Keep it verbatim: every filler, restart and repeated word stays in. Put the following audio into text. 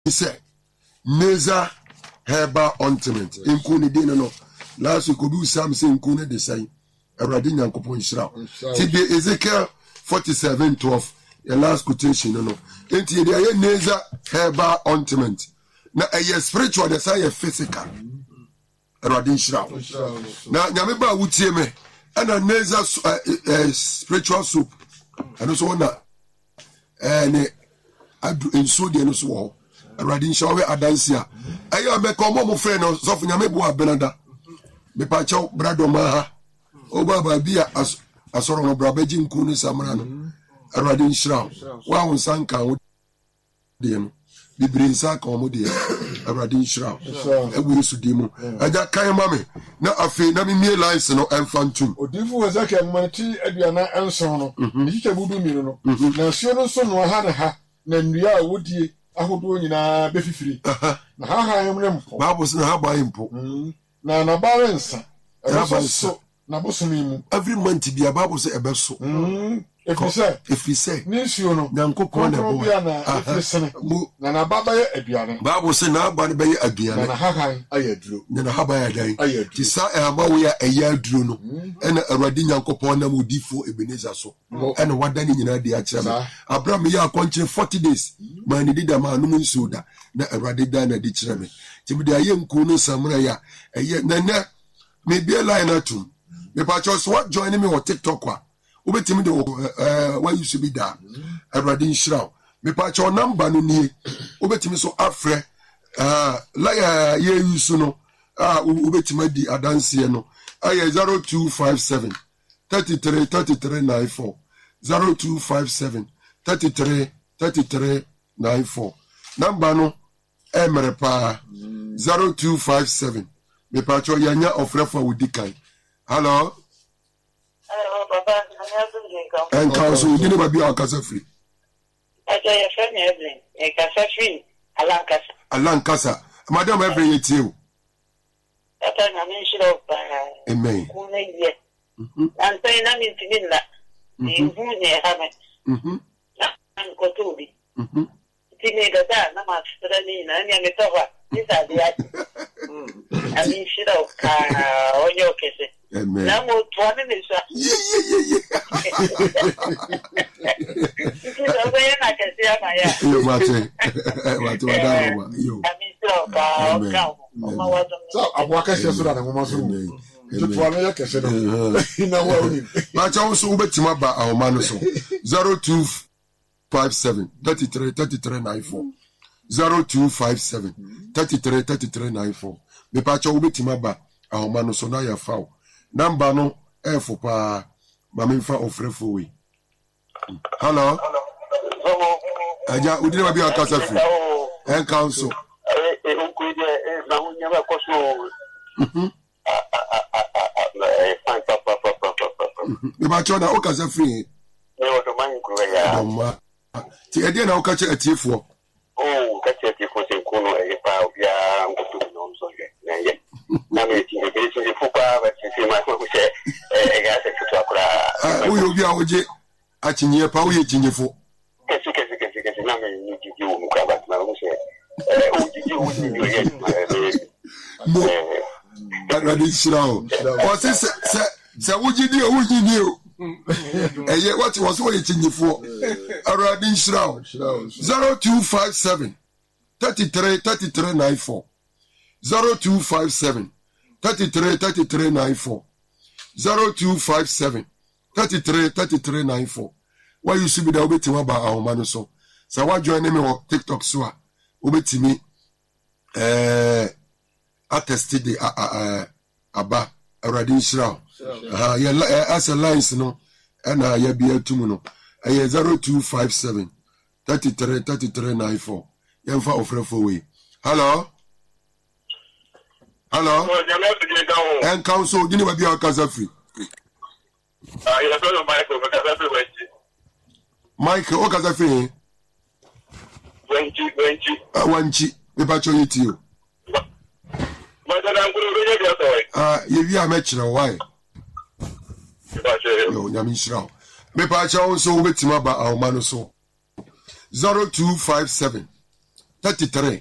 say nasal herbal ointment inkuni dino no last week obi sam say inkuni de say Awurade Nyankopon Israel ti be Ezekiel forty-seven twelve the last quotation no no enti de aye nasal herbal ointment na aye spiritual de say physical Awurade Israel na nyame ba wutie me ana nasal uh, uh, spiritual soup and so na eh ne adu enso de no so wo Awurade Israel adansia ayo me ko mo mo frɛ no so fu nyame bo abenada me pa chaw brado ma ha o baba bia asoro no brabaji nku ni samra no Awurade Israel wa won sanka wo de no bibrin sa ka mo de Awurade Israel e wo su di mu aja kan ma me na afi na me mie lines no enfantum odifu Ezekiel manti aduana enson no ni kike budu mi no na sio no so no ha ne ha na nnua a wodie ahodo nyina befifiri na ha ha yem nem Bible say ha ba impo na na barensa ebe so na bosomi mu every month bi Bible say ebe so efise efise nisio no Nyankopon na bo efise na na baba ye aduane Bible say na aba ne be ye aduane na ha ha ayaduro na ha ba ya dan ti sa e ama wo ya eya aduro no ena Awurade Nyankopon na modifo Ebenezer so ena wadane nyina de a kire me Abraham ya akonche forty days man ni dida ma no mun soda na Awurade da na de kire me ti me de aye nku no samra ya eye na na me be line atum me pa cho so join me on TikTok kwa obetimi de eh why you should be da Awurade Israel me pa cho number no nie obetimi so afre ah la ya ye use no ah obetimi di adanse no aye zero two five seven thirty-three thirty-three ninety-four zero two five seven thirty-three thirty-three ninety-four number no emre pa zero two five seven me pa cho yanya ofrefa wodikan hello hello baba and council didn't ever be our casa free. I tell your friend Evelyn, a casa free, Alancasa. Alancasa. Madam, every year too. That time I mentioned of Amen. And saying I'm in Tivilla. You who near Hammett. Mm-hmm. And Kotubi. Mm-hmm. Teenager, no much for the name, and I'm a cover. These are the I mean, she don't on your case. Amen. Now, twenty minutes. Yeah, yeah, yeah, yeah. Yo, Martin. What was that? Yo. So, I'm walking so that I'm almost doing. To one year, Cassette. No, my chance will bet him about our man. So, zero two five seven thirty-three thirty-three ninety-four zero two five seven thirty-three thirty-three ninety-four. The patch will bet him about our man. So now you're foul. Number no F pa maminfa ofrefo we. Hello. Aja udire ma bi akasa fi. En council. Eh eh unku je eh na hunya ba koso. Mhm. Ah ah ah ah eh pa pa pa pa pa. Me ba chona o kasa fi. Me o to man ku ya. Doma. Ti e dia na o ka che atiefo. Oh, ka che atiefo se kuno e pa obia ngotu no so je. Na ye. Na me ti e ti se fupa ba ti se ma ko che eh ga se tutu akura. Ah, o yo bia oje achinye pa o ye chinyefo. Kesi kesi kesi kesi na me ni ti ji o mu ka ba na o se. Eh o ti ji o ni yo ye. Mo. Awurade Israel. O se se se wujidi o wujidi o. Eye what was o ye chinyefo. Awurade Israel. zero two five seven thirty-three thirty-three ninety-four zero two five seven thirty-three thirty-three ninety-four zero two five seven thirty-three thirty-three ninety-four. Why you should be there waiting about our man so. So what join me on TikTok so obeti me eh attested the uh aba Awurade Israel. Ah yeah as a lines no and uh yeah be atum no. Eh zero two five seven thirty-three thirty-three ninety-four. Yemfa ofrefo we. Hello. Hello. And council, you never be our casa free. Ah, you have no Michael, but casa free. Michael, o casa free. Twenty, twenty. Ah, one chi. Me pa cho yiti o. But I'm going to be there. Ah, you be a match now. Why? Yo, nyami shira. Me pa cho so wetima ba our man so. zero two five seven thirty-three